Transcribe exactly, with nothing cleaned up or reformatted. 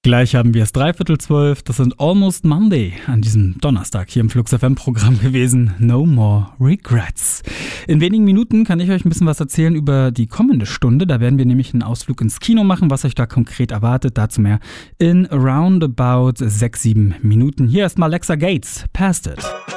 Gleich haben wir es dreiviertel zwölf, das sind Almost Monday an diesem Donnerstag hier im Flux F M-Programm gewesen. No more regrets. In wenigen Minuten kann ich euch ein bisschen was erzählen über die kommende Stunde. Da werden wir nämlich einen Ausflug ins Kino machen, was euch da konkret erwartet. Dazu mehr in roundabout sechs, sieben Minuten. Hier erstmal Alexa Gates, Past It.